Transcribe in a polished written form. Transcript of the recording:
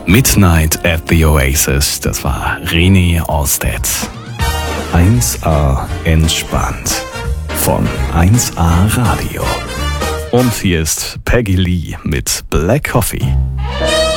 Midnight at the Oasis, das war René Orsted. 1A entspannt von 1A Radio. Und hier ist Peggy Lee mit Black Coffee.